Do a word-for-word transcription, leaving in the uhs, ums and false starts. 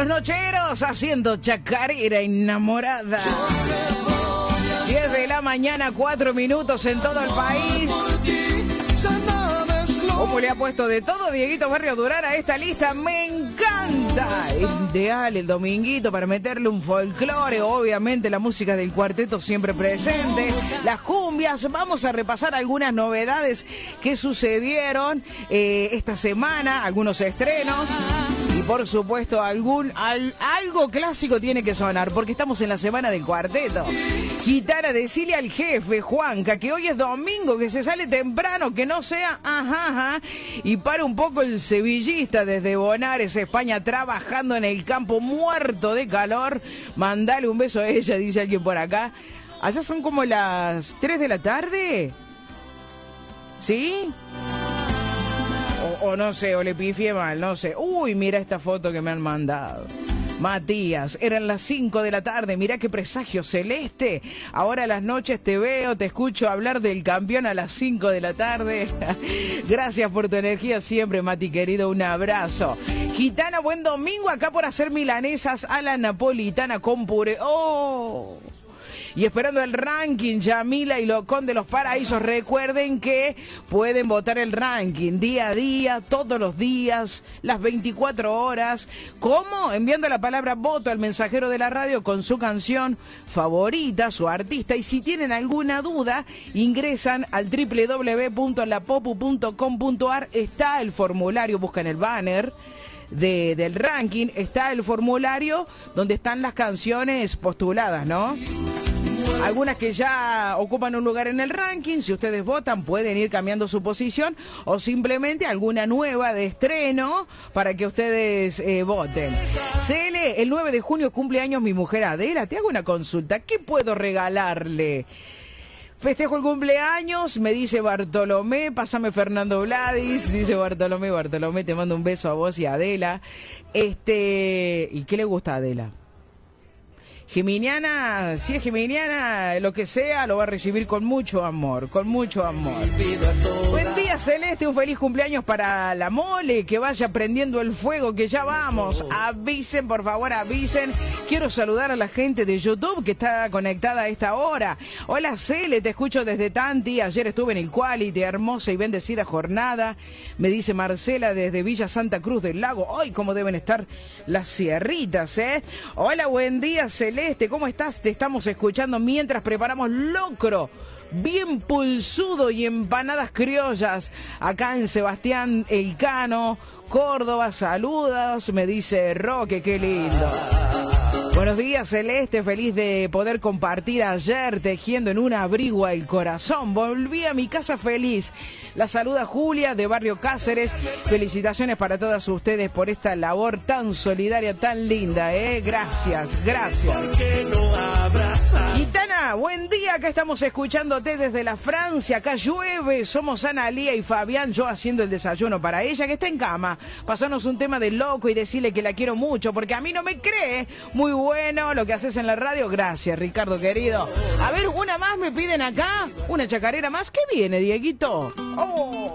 Los Nocheros haciendo chacarera enamorada. diez de la mañana, cuatro minutos en todo el país. ¿Cómo le ha puesto de todo Dieguito Barrio Durán a esta lista? Me encanta. Ideal el dominguito para meterle un folclore. Obviamente la música del cuarteto siempre presente. Las cumbias. Vamos a repasar algunas novedades que sucedieron eh, esta semana. Algunos estrenos. Y por supuesto algún al, algo clásico tiene que sonar. Porque estamos en la semana del cuarteto. Gitana, decile al jefe, Juanca, que hoy es domingo, que se sale temprano, que no sea ajá, ajá. Y para un poco el sevillista desde Bonares, España, trabajando en el campo, muerto de calor. Mandale un beso a ella, dice alguien por acá. Allá son como las tres de la tarde. ¿Sí? O, o no sé, o le pifié mal, no sé. Uy, mira esta foto que me han mandado. Matías, eran las cinco de la tarde, mirá qué presagio celeste. Ahora a las noches te veo, te escucho hablar del campeón a las cinco de la tarde. Gracias por tu energía siempre, Mati querido, un abrazo. Gitana, buen domingo, acá por hacer milanesas a la napolitana con puré. ¡Oh! Y esperando el ranking, Yamila y Locón de los Paraísos. Recuerden que pueden votar el ranking día a día, todos los días, las veinticuatro horas. ¿Cómo? Enviando la palabra voto al mensajero de la radio con su canción favorita, su artista. Y si tienen alguna duda, ingresan al doble u doble u doble u punto la popu punto com punto a r. Está el formulario, buscan el banner de, del ranking. Está el formulario donde están las canciones postuladas, ¿no? Algunas que ya ocupan un lugar en el ranking, si ustedes votan pueden ir cambiando su posición o simplemente alguna nueva de estreno para que ustedes eh, voten. C L, el nueve de junio cumpleaños mi mujer Adela, te hago una consulta, ¿qué puedo regalarle? Festejo el cumpleaños, me dice Bartolomé, pásame Fernando Vladis, dice Bartolomé, Bartolomé, te mando un beso a vos y a Adela. Este, ¿y qué le gusta a Adela? Geminiana, si es geminiana, lo que sea, lo va a recibir con mucho amor, con mucho amor. Buen día, Celeste, un feliz cumpleaños para la Mole, que vaya prendiendo el fuego, que ya vamos. Avisen, por favor, avisen. Quiero saludar a la gente de YouTube que está conectada a esta hora. Hola, Cele, te escucho desde Tanti. Ayer estuve en el Quality, hermosa y bendecida jornada. Me dice Marcela desde Villa Santa Cruz del Lago. ¡Ay, cómo deben estar las sierritas, eh! Hola, buen día, Celeste. ¿Cómo estás? Te estamos escuchando mientras preparamos locro bien pulsudo y empanadas criollas acá en Sebastián Elcano, Córdoba. Saludos, me dice Roque, qué lindo. Buenos días, Celeste, feliz de poder compartir ayer tejiendo en un abrigo el corazón. Volví a mi casa feliz. La saluda Julia de Barrio Cáceres. Felicitaciones para todas ustedes por esta labor tan solidaria, tan linda, ¿eh? Gracias, gracias. Gitana, buen día, acá estamos escuchándote desde la Francia, acá llueve, somos Ana Lía y Fabián, yo haciendo el desayuno para ella que está en cama. Pasanos un tema de loco y decirle que la quiero mucho, porque a mí no me cree. Muy bueno lo que haces en la radio, gracias Ricardo querido. A ver, una más me piden acá, una chacarera más, ¿qué viene, Dieguito? Oh.